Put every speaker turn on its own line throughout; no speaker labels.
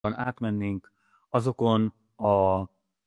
átmennénk azokon a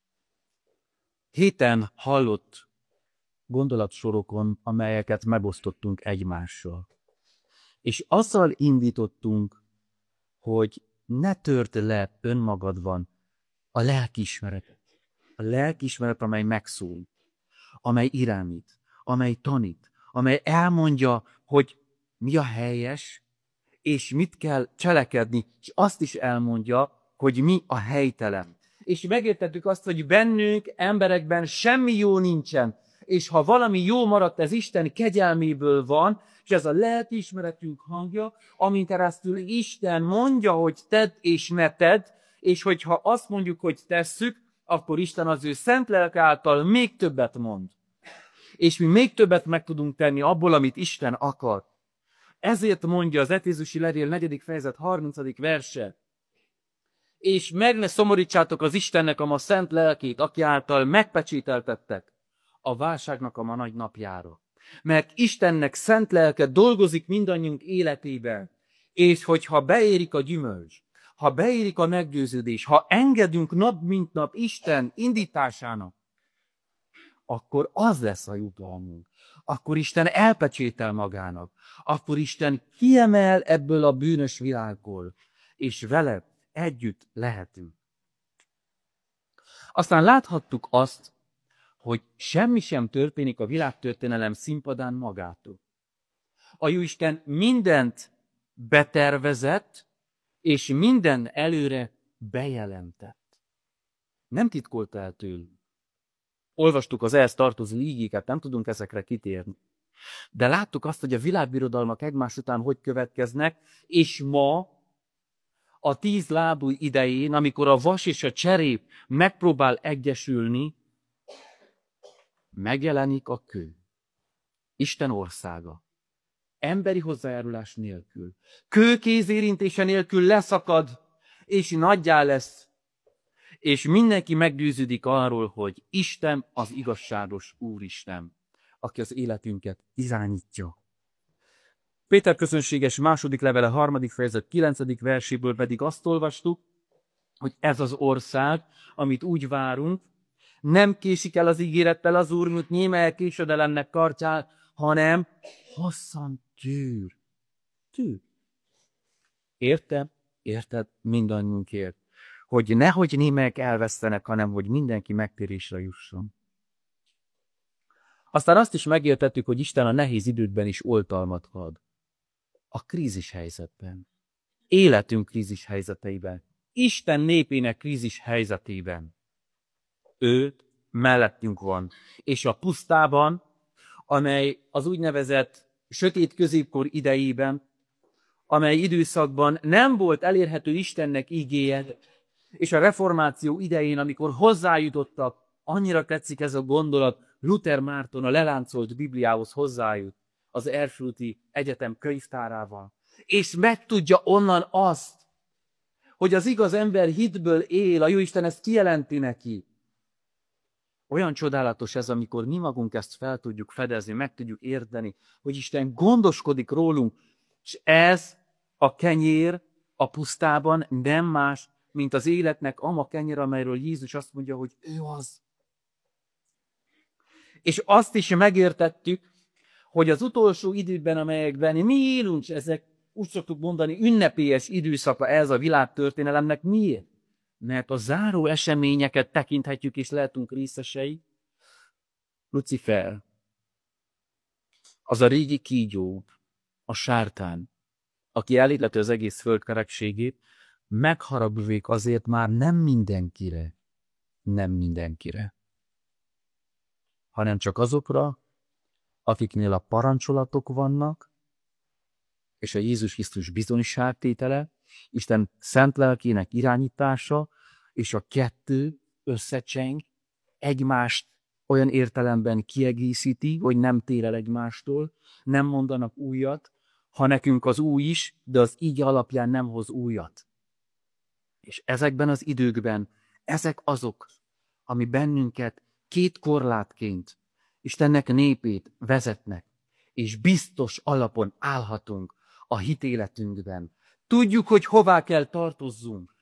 héten hallott gondolatsorokon, amelyeket megosztottunk egymással. És azzal indítottunk, hogy ne törd le önmagadban a lelkiismeretet. A lelkiismeret, amely megszól, amely irányít, amely tanít, amely elmondja, hogy mi a helyes, és mit kell cselekedni, és azt is elmondja, hogy mi a helytelen. És megértettük azt, hogy bennünk, emberekben semmi jó nincsen, és ha valami jó maradt, ez Isten kegyelméből van, és ez a lelkiismeretünk hangja, amint keresztül Isten mondja, hogy tedd és ne tedd, és hogyha azt mondjuk, hogy tesszük, akkor Isten az ő szent lelke által még többet mond. És mi még többet meg tudunk tenni abból, amit Isten akar. Ezért mondja az Efézusi levél 4. fejezet 30. verse. És meg ne szomorítsátok az Istennek a ma szent lelkét, aki által megpecsételtettek a válságnak a ma nagy napjára. Mert Istennek szent lelke dolgozik mindannyiunk életében, és hogyha beérik a gyümölcs, ha beérik a meggyőződés, ha engedünk nap mint nap Isten indításának, akkor az lesz a jutalmunk. Akkor Isten elpecsétel magának. Akkor Isten kiemel ebből a bűnös világból, és vele együtt lehetünk. Aztán láthattuk azt, hogy semmi sem történik a világtörténelem színpadán magától. A Jóisten mindent betervezett, és minden előre bejelentett. Nem titkolta el tőlünk. Olvastuk az ehhez tartozó ígéket, nem tudunk ezekre kitérni. De láttuk azt, hogy a világbirodalmak egymás után hogy következnek, és ma a 10 lábú idején, amikor a vas és a cserép megpróbál egyesülni, megjelenik a kő. Isten országa. Emberi hozzájárulás nélkül. Kő kézérintése nélkül leszakad, és nagyjá lesz. És mindenki meggyőződik arról, hogy Isten az igazságos Úristen, aki az életünket irányítja. Péter közönséges második levele 3. fejezet 9. verséből pedig azt olvastuk, hogy ez az ország, amit úgy várunk, nem késik el az ígérettel az Úr, mint néma elkésedelemnek kartyál, hanem hosszan tűr. Tűr. Érted? Mindannyiunkért. Hogy nehogy némelyek elvesztenek, hanem hogy mindenki megtérésre jusson. Aztán azt is megértettük, hogy Isten a nehéz időkben is oltalmat ad. A krízis helyzetben. Életünk krízis helyzeteiben. Isten népének krízis helyzetében. Őt mellettünk van. És a pusztában, amely az úgynevezett sötét középkor idejében, amely időszakban nem volt elérhető Istennek ígéje, és a reformáció idején, amikor hozzájutottak, annyira tetszik ez a gondolat, Luther Márton a leláncolt Bibliához hozzájut az Erfurti Egyetem könyvtárával, és megtudja onnan azt, hogy az igaz ember hitből él, a Jóisten ezt kijelenti neki. Olyan csodálatos ez, amikor mi magunk ezt fel tudjuk fedezni, meg tudjuk érteni, hogy Isten gondoskodik rólunk, és ez a kenyér a pusztában nem más, mint az életnek ama kenyér, amelyről Jézus azt mondja, hogy ő az. És azt is megértettük, hogy az utolsó időben, amelyekben mi élünk, ezek úgy szoktuk mondani, ünnepélyes időszaka ez a világtörténelemnek. Miért? Mert a záró eseményeket tekinthetjük, és lehetünk részesei. Lucifer, az a régi kígyó, a sátán, aki elilleti az egész föld kerekségét, megharagudvék azért már nem mindenkire, hanem csak azokra, akiknél a parancsolatok vannak, és a Jézus Krisztus bizonyságtétele, Isten szent lelkének irányítása, és a kettő összecseng, egymást olyan értelemben kiegészíti, hogy nem tér el egymástól, nem mondanak újat, ha nekünk az új is, de az íge alapján nem hoz újat. És ezekben az időkben, ezek azok, ami bennünket két korlátként Istennek népét vezetnek, és biztos alapon állhatunk a hitéletünkben. Tudjuk, hogy hová kell tartozzunk.